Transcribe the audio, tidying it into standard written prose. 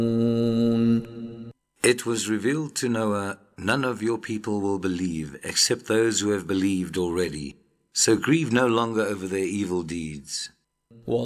It was revealed to Noah, none of your people will believe except those who have believed already. So grieve no longer over their evil deeds.